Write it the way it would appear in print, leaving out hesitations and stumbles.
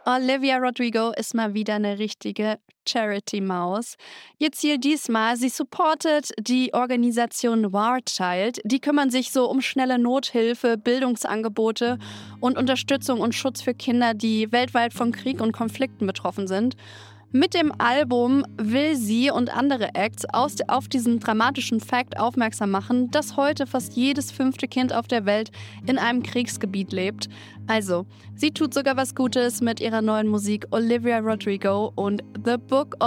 Olivia Rodrigo ist mal wieder eine richtige Charity-Maus. Ihr Ziel diesmal, sie supportet die Organisation War Child. Die kümmern sich so um schnelle Nothilfe, Bildungsangebote und Unterstützung und Schutz für Kinder, die weltweit von Krieg und Konflikten betroffen sind. Mit dem Album will sie und andere Acts auf diesen dramatischen Fakt aufmerksam machen, dass heute fast jedes 5. Kind auf der Welt in einem Kriegsgebiet lebt. Also, sie tut sogar was Gutes mit ihrer neuen Musik Olivia Rodrigo und The Book